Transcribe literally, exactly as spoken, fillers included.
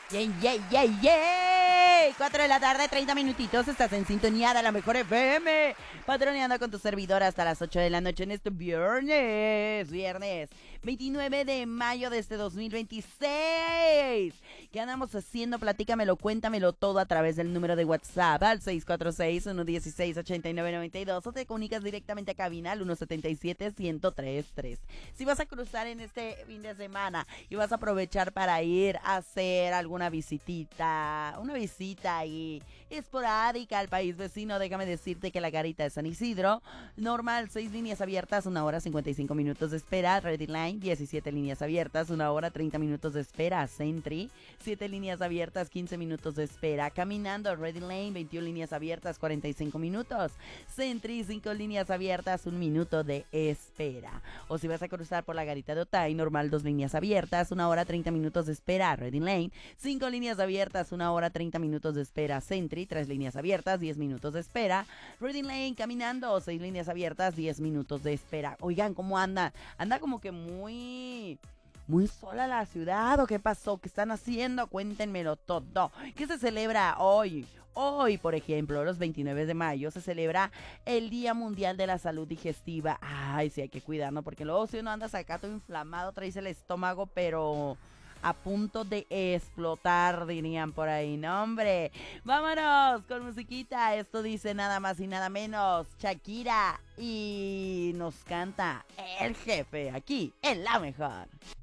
Yay, yay, yay, yay. cuatro de la tarde, treinta minutitos. Estás en sintonía de la mejor F M. Patroneando con tu servidor hasta las ocho de la noche en este viernes. Viernes veintinueve de mayo de este dos mil veintiséis. ¿Qué andamos haciendo? Platícamelo, cuéntamelo todo a través del número de WhatsApp al seis cuatro seis, uno uno seis, ocho nueve nueve dos o te comunicas directamente a cabina al uno siete siete, uno cero tres tres. Si vas a cruzar en este fin de semana y vas a aprovechar para ir a hacer alguna visitita, una visita ahí esporádica al país vecino, déjame decirte que la Garita de San Isidro, normal, seis líneas abiertas, una hora cincuenta y cinco minutos de espera. Ready Line, diecisiete líneas abiertas, una hora treinta minutos de espera. Sentry, siete líneas abiertas, quince minutos de espera. Caminando, Ready Lane, veintiuna líneas abiertas, cuarenta y cinco minutos. Sentry, cinco líneas abiertas, un minuto de espera. O si vas a cruzar por la Garita de Otay, normal, dos líneas abiertas, una hora treinta minutos de espera. Ready Lane, cinco líneas abiertas, una hora treinta minutos de espera. Sentry, tres líneas abiertas, diez minutos de espera. Ready Lane, caminando, seis líneas abiertas, diez minutos de espera. Oigan, ¿cómo anda? Anda como que muy... Muy sola la ciudad, ¿o qué pasó? ¿Qué están haciendo? Cuéntenmelo todo. ¿Qué se celebra hoy? Hoy, por ejemplo, los veintinueve de mayo, se celebra el Día Mundial de la Salud Digestiva. Ay, sí, hay que cuidarnos, porque luego si uno anda acá todo inflamado, traes el estómago, pero... a punto de explotar, dirían por ahí. No, hombre, vámonos con musiquita. Esto dice nada más y nada menos Shakira y nos canta El Jefe aquí en La Mejor.